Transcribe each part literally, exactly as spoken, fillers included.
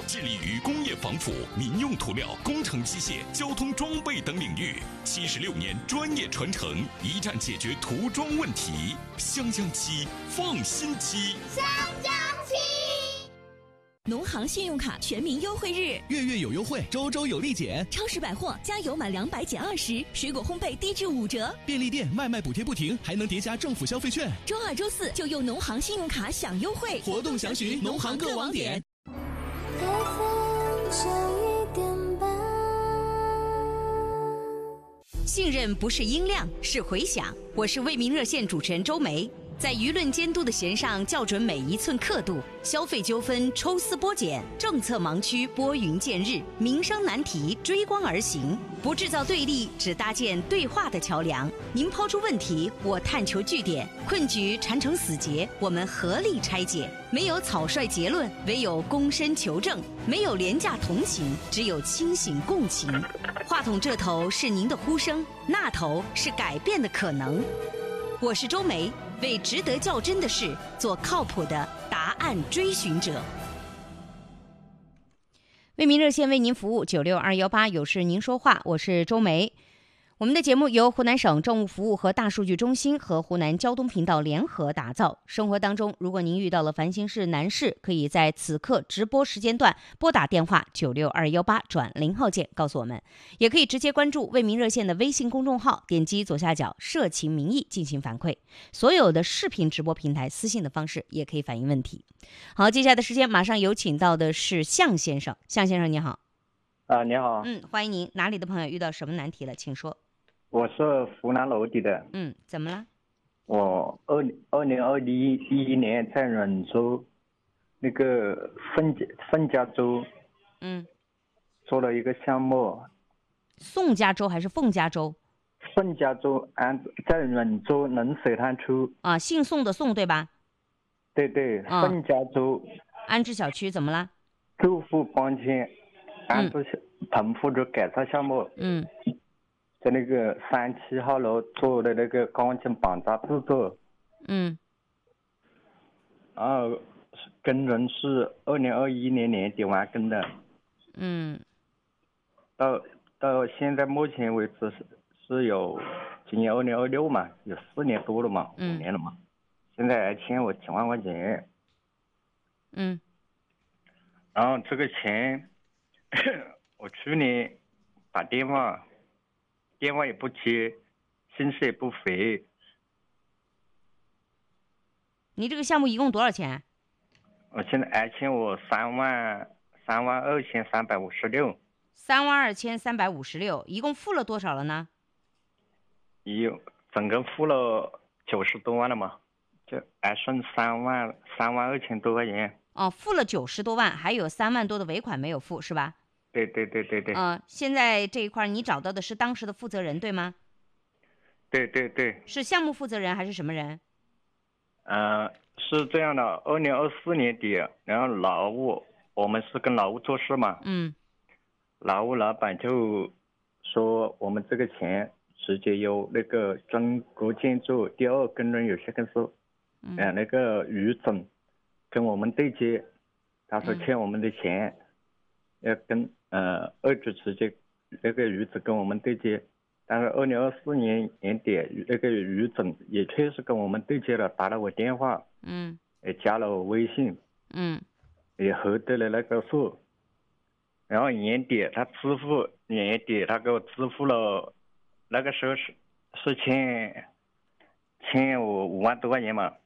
致力于工业防腐、民用涂料、工程机械、交通装备等领域，七十六年专业传承，一站解决涂装问题。香江漆，放心漆。 香江漆。 农行信用卡全民优惠日， 月月有优惠，周周有立减。 超市百货加油满两百减二十，水果烘焙低至五折。 便利店外卖补贴不停，还能叠加政府消费券。 周二、周四就用农行信用卡享优惠， 活动详询农行各网点。 信任不是音量，是回响。我是为民热线主持人周梅。在舆论监督的弦上校准每一寸刻度，消费纠纷抽丝剥茧，政策盲区拨云见日，民生难题追光而行，不制造对立，只搭建对话的桥梁。您抛出问题，我探求据点，困局缠成死结，我们合力拆解。没有草率结论，唯有躬身求证；没有廉价同情，只有清醒共情。话筒这头是您的呼声，那头是改变的可能。我是周梅，为值得较真的事做靠谱的答案追寻者。为民热线为您服务，九六二幺八，有事您说话，我是周梅。我们的节目由湖南省政务服务和大数据中心和湖南交通频道联合打造。生活当中，如果您遇到了烦心事难事，可以在此刻直播时间段拨打电话九六二幺八转零号键告诉我们，也可以直接关注为民热线的微信公众号，点击左下角社情民意进行反馈。所有的视频直播平台私信的方式也可以反映问题。好，接下来的时间马上有请到的是向先生。向先生你好。 啊，你好。 嗯，欢迎您。哪里的朋友遇到什么难题了，请说。 我是湖南娄底的。 嗯，怎么了？ 我二二零二一一年在兖州那个凤家凤家洲， 嗯， 做了一个项目。 宋家洲还是凤家洲？ 凤家洲安在兖州能水滩区。 啊，姓宋的宋对吧？ 对对， 啊、 凤家洲安置小区怎么了？ 住户搬迁安置棚户的改造项目。 嗯。 在那个三七号楼做的那个钢筋绑扎制作。 嗯。 然后工人是二零二一年年底完工的。 嗯。 到到现在目前为止是是有今年二零二六嘛，有四年多了嘛， 嗯、 五年了嘛。现在还欠我几万块钱。 嗯。 然后这个钱，我去年打电话。电话也不接，信息也不回。 你这个项目一共多少钱？ 我现在还欠我三万三万二千三百五十六。 三万二千三百五十六，一共付了多少了呢？ 有整个付了九十多万了嘛，就还剩三万三万二千多块钱。 哦，付了九十多万，还有三万多的尾款没有付，是吧？ 对对对对对。 嗯、呃，现在这一块你找到的是当时的负责人对吗？ 对对对。 是项目负责人还是什么人？ 呃，是这样的，二零二四年底，然后劳务我们是跟劳务做事嘛。 嗯。 劳务老板就说我们这个钱直接由那个中国建筑第二工人有限公司，嗯、呃，那个于总跟我们对接，他说欠我们的钱。嗯，要跟呃二局直接那个于总跟我们对接，但是二零二四年年底那个于总也确实跟我们对接了，打了我电话， 嗯， 也加了我微信， 嗯， 也核对了那个数，然后年底他支付年底他给我支付了，那个时候是是欠欠我五万多块钱嘛，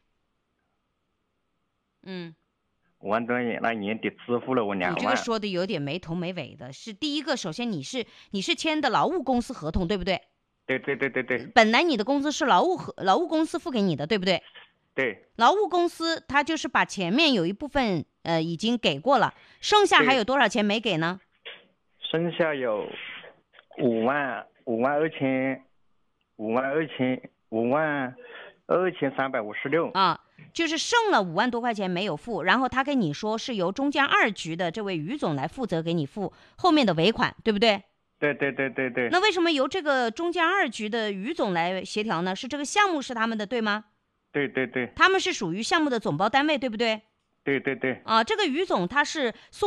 嗯。 五万多块钱，那年底支付了我两万。 你这个说的有点没头没尾的。是第一个，首先你是你是签的劳务公司合同，对不对？ 对对对对对。 本来你的工资是劳务和劳务公司付给你的，对不对？ 对。 劳务公司他就是把前面有一部分呃已经给过了，剩下还有多少钱没给呢？ 剩下有五万五万二千五万二千五万二千三百五十六啊。就是剩了五万多块钱没有付，然后他跟你说是由中江二局的这位于总来负责给你付后面的尾款，对不对？ 对对对对对。 那为什么由这个中江二局的于总来协调呢？是这个项目是他们的，对吗？ 对对对。 他们是属于项目的总包单位，对不对？ 对对对。 啊，这个于总他是送